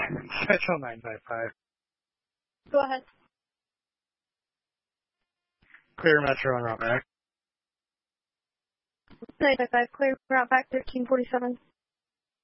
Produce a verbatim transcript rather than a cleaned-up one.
Central nine five five. Go ahead. Clear Metro and route back. nine five five, clear route back thirteen forty-seven.